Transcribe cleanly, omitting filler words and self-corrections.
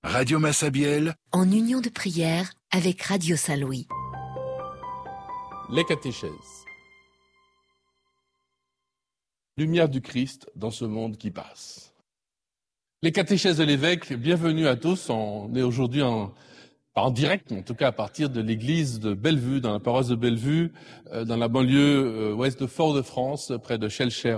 Radio Massabielle, en union de prière avec Radio Saint-Louis. Les catéchèses. Lumière du Christ dans ce monde qui passe. Les catéchèses de l'évêque, bienvenue à tous. On est aujourd'hui en direct, en tout cas à partir de l'église de Bellevue, dans la paroisse de Bellevue, dans la banlieue ouest de Fort-de-France, près de Schellcher.